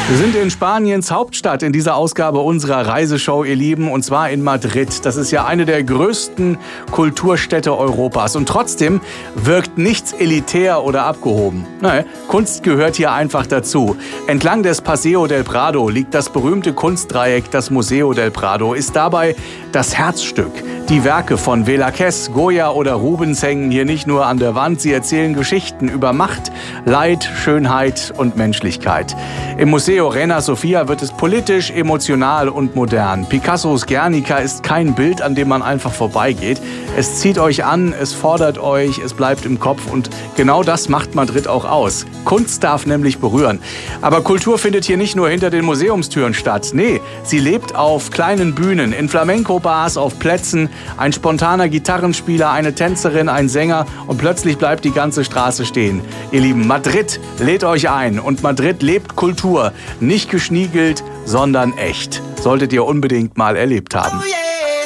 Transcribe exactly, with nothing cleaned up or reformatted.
Wir sind in Spaniens Hauptstadt in dieser Ausgabe unserer Reiseshow, ihr Lieben, und zwar in Madrid. Das ist ja eine der größten Kulturstädte Europas und trotzdem wirkt nichts elitär oder abgehoben. Nein, Kunst gehört hier einfach dazu. Entlang des Paseo del Prado liegt das berühmte Kunstdreieck, das Museo del Prado, ist dabei das Herzstück. Die Werke von Velázquez, Goya oder Rubens hängen hier nicht nur an der Wand, sie erzählen Geschichten über Macht, Leid, Schönheit und Menschlichkeit. Im Museo Reina Sofia wird es politisch, emotional und modern. Picassos Guernica ist kein Bild, an dem man einfach vorbeigeht. Es zieht euch an, es fordert euch, es bleibt im Kopf und genau das macht Madrid auch aus. Kunst darf nämlich berühren. Aber Kultur findet hier nicht nur hinter den Museumstüren statt. Nee, sie lebt auf kleinen Bühnen, in Flamenco-Bars, auf Plätzen. Ein spontaner Gitarrenspieler, eine Tänzerin, ein Sänger und plötzlich bleibt die ganze Straße stehen. Ihr Lieben, Madrid lädt euch ein und Madrid lebt Kultur. Nicht geschniegelt, sondern echt. Solltet ihr unbedingt mal erlebt haben.